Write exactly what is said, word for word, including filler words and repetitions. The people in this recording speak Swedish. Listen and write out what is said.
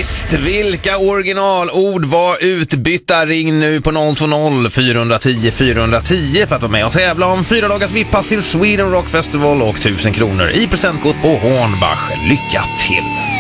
visst, vilka originalord var utbytta? Ring nu på noll två noll fyra ett noll fyra ett noll för att vara med och tävla om fyra dagars vippass till Sweden Rock Festival och tusen kronor i presentkort på Hornbach. Lycka till!